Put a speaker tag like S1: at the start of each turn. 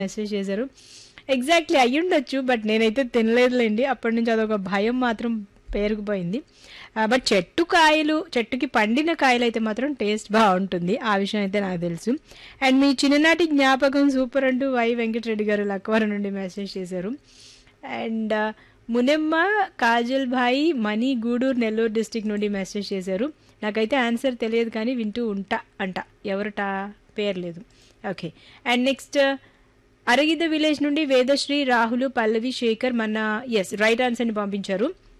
S1: Message చేశారు. Exactly అయ్యుండొచ్చు. But నేనైతే తినలేదులెండి. అప్పటి నుంచి అదొక భయం మాత్రం పేరుకుపోయింది. బట్ చెట్టుకి పండిన కాయలైతే మాత్రం టేస్ట్ బావుంటుంది. ఆ విషయం అయితే నాకు తెలుసు. అండ్ మీ చిన్ననాటి జ్ఞాపకం సూపర్ అంటూ వై వెంకటరెడ్డి గారు లక్కవరం నుండి మెసేజ్ చేశారు. And Munemma Kajal Bhai money Gudur Nellore district నుండి మెసేజ్ చేశారు. నాకైతే ఆన్సర్ తెలియదు కానీ వింటూ ఉంటా అంట. ఎవరట పేరు లేదు. Okay. And next Aragidda village నుండి వేదశ్రీ రాహుల్ పల్లవి శేఖర్ మన రైట్ ఆన్సర్ని పంపించారు.